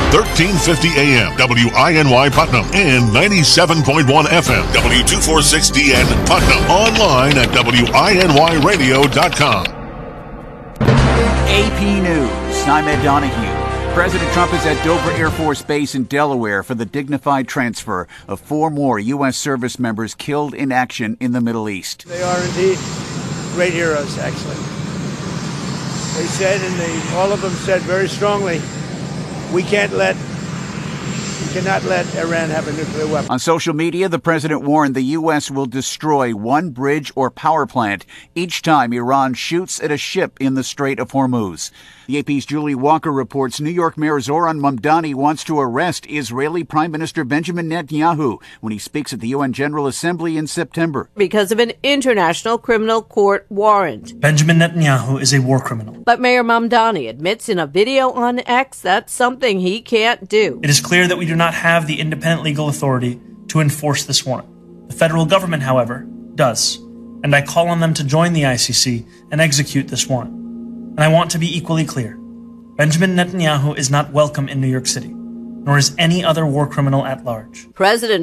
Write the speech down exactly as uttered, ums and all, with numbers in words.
thirteen fifty A M, W I N Y Putnam, and ninety-seven point one F M, W two forty-six D N Putnam. Online at W I N Y radio dot com. A P News, I'm Ed Donahue. President Trump is at Dover Air Force Base in Delaware for the dignified transfer of four more U S service members killed in action in the Middle East. They are indeed great heroes, actually. They said, and they, all of them said very strongly, we can't let, we cannot let Iran have a nuclear weapon. On social media, the president warned the U S will destroy one bridge or power plant each time Iran shoots at a ship in the Strait of Hormuz. The A P's Julie Walker reports New York Mayor Zoran Mamdani wants to arrest Israeli Prime Minister Benjamin Netanyahu when he speaks at the U N General Assembly in September. Because of an international criminal court warrant. Benjamin Netanyahu is a war criminal. But Mayor Mamdani admits in a video on X that's something he can't do. It is clear that we do not have the independent legal authority to enforce this warrant. The federal government, however, does. And I call on them to join the I C C and execute this warrant. And I want to be equally clear. Benjamin Netanyahu is not welcome in New York City, nor is any other war criminal at large. President